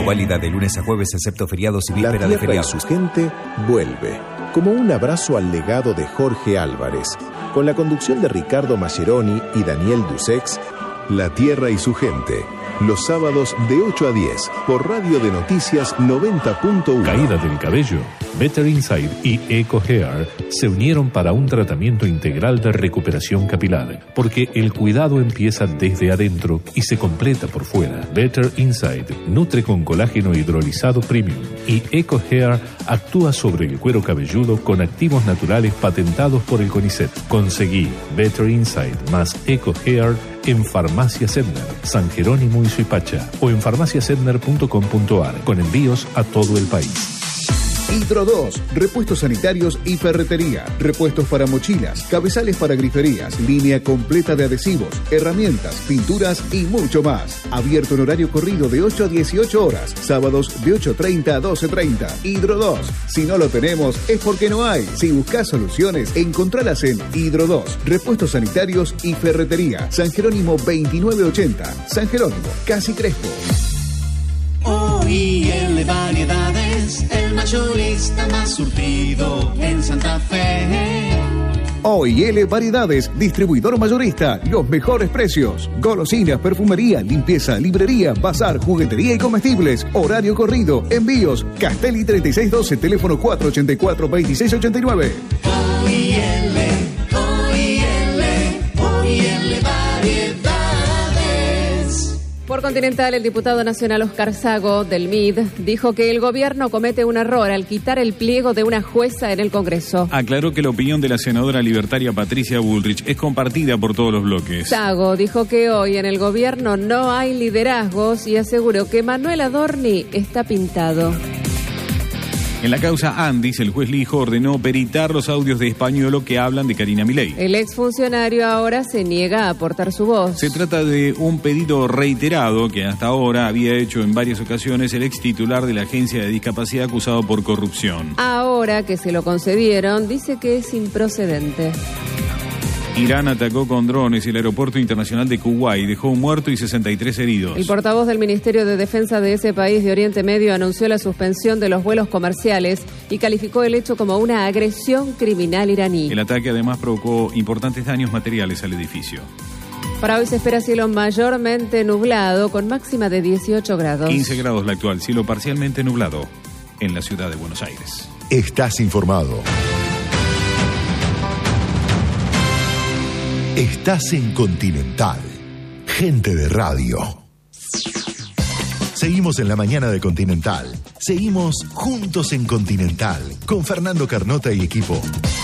Válida de lunes a jueves, excepto feriados y víspera de feriado. feriados. La Tierra y su gente vuelve, como un abrazo al legado de Jorge Álvarez. Con la conducción de Ricardo Mascheroni y Daniel Dusex, La Tierra y su gente. Los sábados de 8 a 10 por Radio de Noticias 90.1. Caída del cabello. Better Inside y Eco Hair se unieron para un tratamiento integral de recuperación capilar, porque el cuidado empieza desde adentro y se completa por fuera. Better Inside nutre con colágeno hidrolizado premium y Eco Hair actúa sobre el cuero cabelludo con activos naturales patentados por el CONICET. Conseguí Better Inside más Eco Hair en Farmacia Sedner, San Jerónimo y Suipacha, o en farmaciasedner.com.ar, con envíos a todo el país. Hidro 2, repuestos sanitarios y ferretería, repuestos para mochilas, cabezales para griferías, línea completa de adhesivos, herramientas, pinturas y mucho más. Abierto en horario corrido de 8 a 18 horas, sábados de 8:30 a 12:30. Hidro 2, si no lo tenemos es porque no hay. Si buscas soluciones, encontralas en Hidro 2, repuestos sanitarios y ferretería, San Jerónimo 2980, San Jerónimo, Casi Crespo. OIL Variedades, el mayorista más surtido en Santa Fe. OIL Variedades, distribuidor mayorista, los mejores precios. Golosinas, perfumería, limpieza, librería, bazar, juguetería y comestibles. Horario corrido, envíos. Castelli 3612, teléfono 484-2689. OIL Variedades. Por Continental, el diputado nacional Oscar Sago, del MID, dijo que el gobierno comete un error al quitar el pliego de una jueza en el Congreso. Aclaró que la opinión de la senadora libertaria Patricia Bullrich es compartida por todos los bloques. Sago dijo que hoy en el gobierno no hay liderazgos y aseguró que Manuel Adorni está pintado. En la causa Andis, el juez Lijo ordenó peritar los audios de Españolo que hablan de Karina Milei. El exfuncionario ahora se niega a aportar su voz. Se trata de un pedido reiterado que hasta ahora había hecho en varias ocasiones el ex titular de la Agencia de Discapacidad acusado por corrupción. Ahora que se lo concedieron, dice que es improcedente. Irán atacó con drones el aeropuerto internacional de Kuwait, dejó un muerto y 63 heridos. El portavoz del Ministerio de Defensa de ese país de Oriente Medio anunció la suspensión de los vuelos comerciales y calificó el hecho como una agresión criminal iraní. El ataque además provocó importantes daños materiales al edificio. Para hoy se espera cielo mayormente nublado con máxima de 18 grados. 15 grados la actual, cielo parcialmente nublado en la ciudad de Buenos Aires. Estás informado. Estás en Continental. Gente de radio. Seguimos en la mañana de Continental. Seguimos juntos en Continental con Fernando Carnota y equipo.